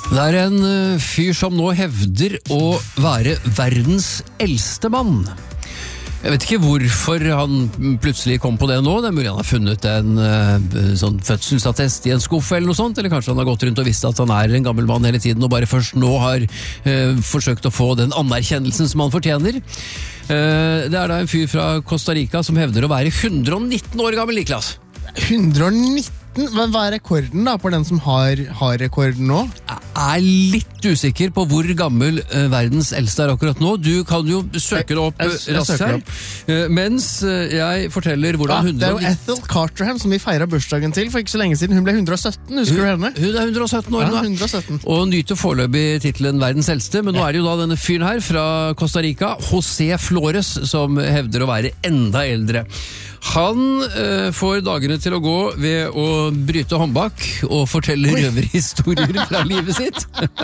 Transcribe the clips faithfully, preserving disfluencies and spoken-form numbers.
Det er en uh, fyr som nå hevder å være verdens eldste mann. Jeg vet ikke hvorfor han plutselig kom på det nå. Det er mulig han har funnet en uh, sånn fødselsattest i en skuff eller noe sånt, eller kanskje han har gått rundt og visst at han er en gammel mann hele tiden og bare først nå har uh, forsøkt å få den anerkjennelsen som han fortjener. Uh, det er da en fyr fra Costa Rica som hevder å være hundre og nitten år gammel, Niklas. hundre og nitten? Men hva er rekorden da på den som har, har rekorden nå? Jeg er litt usikker på hvor gammel uh, verdens eldste er akkurat nå. Du kan jo søke det opp uh, Jeg- jeg raskt søker her. det Uh, mens uh, jeg forteller hvordan Ja, det er jo hundre og nitten Ethel Carterham som vi feiret bursdagen til for ikke så lenge siden. Hun ble hundre og sytten, husker du henne? Hun er hundre og sytten år Ja, nå. hundre og sytten. Og nyter foreløpig titelen verdens eldste, men nå er det jo da denne fyren her fra Costa Rica, José Flores, som hevder å være enda eldre. Han eh, får dagene til å gå ved å bryte håndbak og fortelle røverhistorier fra livet sitt.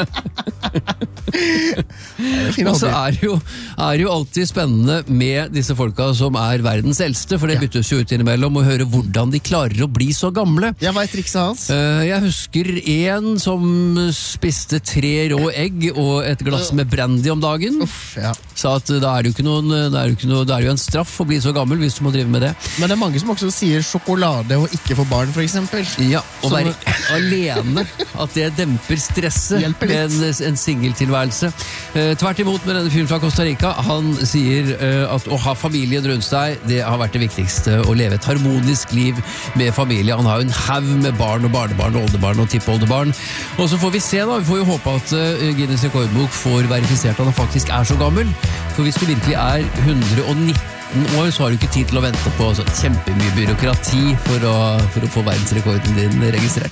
Og så er det jo, er det jo alltid spennende med disse folka som er verdens eldste, for det byttes jo ut innimellom å høre hvordan de klarer å bli så gamle. Jeg vet trikset hans. Eh, Jeg husker en som spiste tre rå egg og et glass med brandy om dagen. Uff, ja. Sa at da er det jo ikke noen, da er det jo ikke noe, da er det jo en straff å bli så gammel hvis du må drive med det. Men det er mange som også sier sjokolade og ikke få barn, for eksempel. Ja, å Så- være alene, at det demper stresset Hjelper med litt. en, en singeltilværelse. Eh, tvert imot med denne fyren fra Costa Rica, han sier eh, at å ha familien rundt seg, det har vært det viktigste, å leve et harmonisk liv med familie. Han har jo en haug med barn og barnebarn og oldebarn og tippoldebarn. Og så får vi se da, vi får jo håpe at eh, Guinness rekordbok får verifisert at han faktisk er så gammel. For hvis du virkelig er hundre og nitten år, så har du ikke tid til å vente på så kjempemye byråkrati for å, for å få verdensrekorden din registrert.